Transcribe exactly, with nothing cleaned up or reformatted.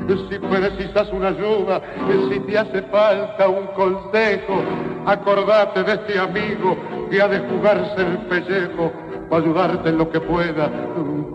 Si precisas una ayuda, si te hace falta un consejo, acordate de este amigo que ha de jugarse el pellejo para ayudarte en lo que pueda,